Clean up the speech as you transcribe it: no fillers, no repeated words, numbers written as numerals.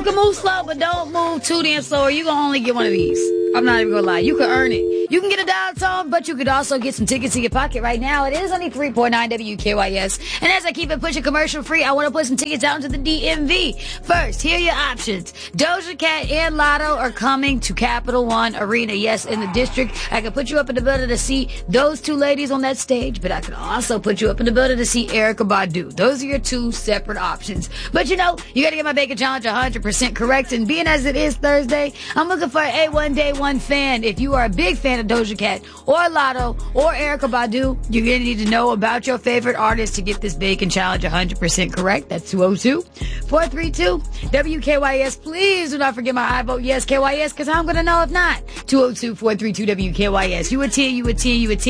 You can move slow, but don't move too damn slow, or you gonna only get one of these. I'm not even gonna lie. You can earn it. You can get a dial tone, but you could also get some tickets in your pocket right now. It is only 3.9 WKYS. And as I keep it pushing commercial free, I want to put some tickets out to the DMV. First, here are your options. Doja Cat and Lotto are coming to Capital One Arena. Yes, in the district. I can put you up in the building to see those two ladies on that stage, but I could also put you up in the building to see Erykah Badu. Those are your two separate options. But you know, you gotta get my bacon challenge 100% correct. And being as it is Thursday, I'm looking for a one day one fan. If you are a big fan of Doja Cat or Lotto or Erykah Badu, you're going to need to know about your favorite artist to get this bacon challenge 100% correct. That's 202-432-WKYS. Please do not forget my I vote yes KYS, because I'm going to know if not. 202-432-WKYS. You a 10, you a 10, you a 10.